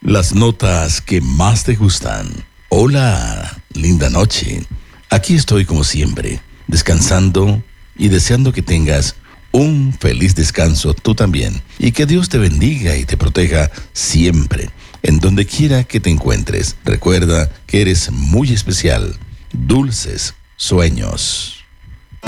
las notas que más te gustan. Hola, linda noche. Aquí estoy como siempre, descansando y deseando que tengas un feliz descanso tú también. Y que Dios te bendiga y te proteja siempre, en donde quiera que te encuentres. Recuerda que eres muy especial. Dulces sueños.